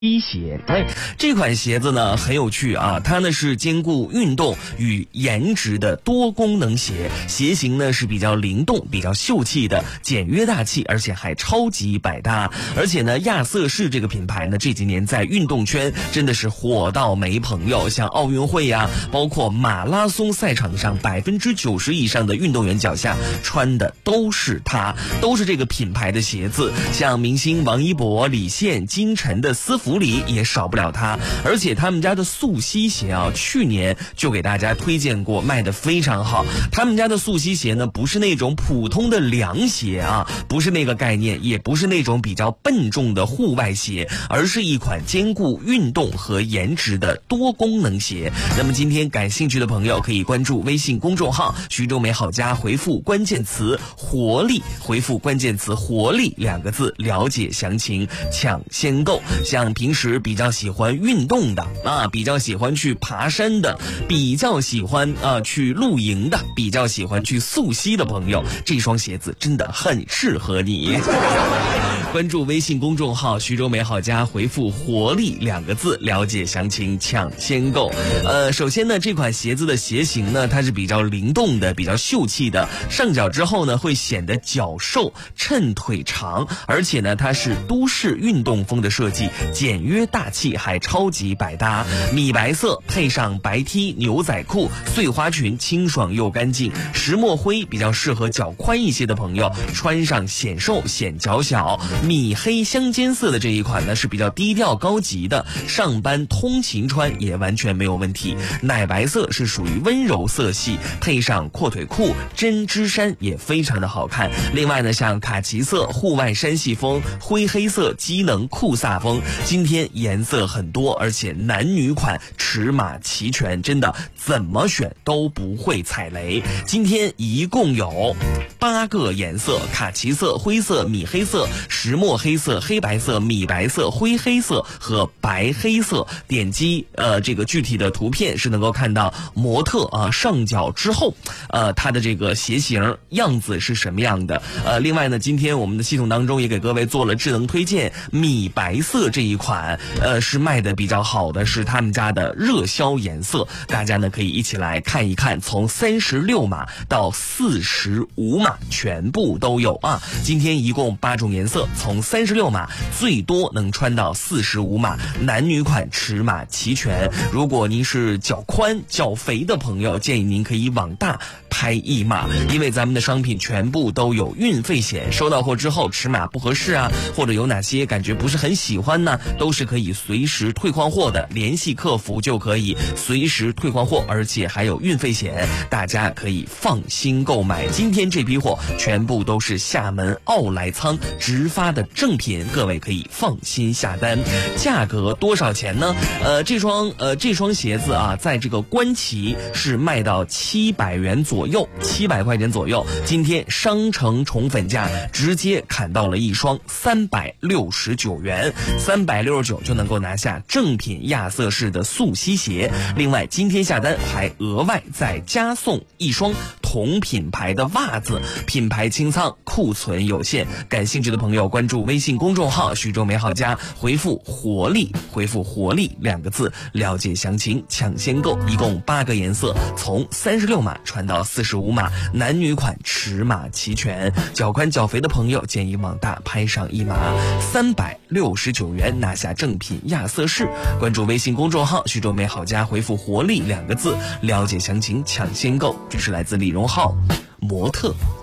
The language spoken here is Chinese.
低鞋，这款鞋子呢很有趣啊，它呢是兼顾运动与颜值的多功能鞋，鞋型呢是比较灵动、比较秀气的，简约大气，而且还超级百搭。而且呢，亚瑟士这个品牌呢这几年在运动圈真的是火到没朋友，像奥运会呀，包括马拉松赛场上90%以上的运动员脚下穿的都是它，都是这个品牌的鞋子。像明星王一博、李现、金晨的私服里也少不了它，而且他们家的素膝鞋啊，去年就给大家推荐过，卖得非常好。他们家的素膝鞋呢，不是那种普通的凉鞋啊，不是那个概念，也不是那种比较笨重的户外鞋，而是一款兼顾运动和颜值的多功能鞋。那么今天感兴趣的朋友可以关注微信公众号徐州美好家，回复关键词活力，回复关键词活力2个字，了解详情，抢先购。像平时比较喜欢运动的啊，比较喜欢去爬山的，比较喜欢去露营的，比较喜欢去溯溪的朋友，这双鞋子真的很适合你。关注微信公众号徐州美好家，回复活力2个字，了解详情，抢先购。首先呢，这款鞋子的鞋型呢，它是比较灵动的，比较秀气的，上脚之后呢会显得脚瘦衬腿长，而且呢它是都市运动风的设计，简约大气，还超级百搭。米白色配上白 T 牛仔裤，碎花裙清爽又干净。石墨灰比较适合脚宽一些的朋友，穿上显瘦显脚小。米黑相间色的这一款呢是比较低调高级的，上班通勤穿也完全没有问题。奶白色是属于温柔色系，配上阔腿裤针织衫也非常的好看。另外呢，像卡其色户外山系风、灰黑色机能酷飒风，今天颜色很多，而且男女款尺码齐全，真的怎么选都不会踩雷。今天一共有8个颜色，卡其色、灰色、米黑色、石墨黑色、黑白色、米白色、灰黑色和白黑色。点击这个具体的图片是能够看到模特上脚之后它的这个鞋型样子是什么样的。另外呢，今天我们的系统当中也给各位做了智能推荐，米白色这一款是卖的比较好的，是他们家的热销颜色，大家呢可以一起来看一看，从36码到45码全部都有啊。今天一共8种颜色，从36码最多能穿到45码，男女款尺码齐全。如果您是脚宽脚肥的朋友，建议您可以往大拍1码，因为咱们的商品全部都有运费险，收到货之后尺码不合适啊，或者有哪些感觉不是很喜欢呢，都是可以随时退换货的，联系客服就可以随时退换货，而且还有运费险，大家可以放心购买。今天这批货全部都是厦门奥莱仓直发的正品，各位可以放心下单。价格多少钱呢？这双鞋子啊，在这个官旗是卖到700元左右，700块钱左右。今天商城宠粉价直接砍到了一双369元，369就能够拿下正品亚瑟士的素膝鞋。另外今天下单还额外再加送一双同品牌的袜子，品牌清仓，库存有限。感兴趣的朋友关注微信公众号徐州美好家，回复活力2个字，了解详情，抢先购。一共8个颜色，从36码穿到45码，男女款尺码齐全。脚宽脚肥的朋友建议往大拍上1码，369元拿下正品亚瑟士。关注微信公众号徐州美好家，回复活力2个字，了解详情，抢先购。这是来自李荣浩模特